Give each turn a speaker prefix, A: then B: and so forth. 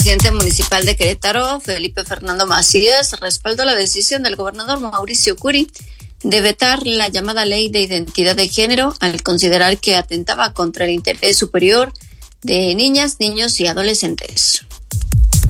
A: presidente municipal de Querétaro, Felipe Fernando Macías, respaldó la decisión del gobernador Mauricio Curi de vetar la llamada Ley de Identidad de Género al considerar que atentaba contra el interés superior de niñas, niños y adolescentes.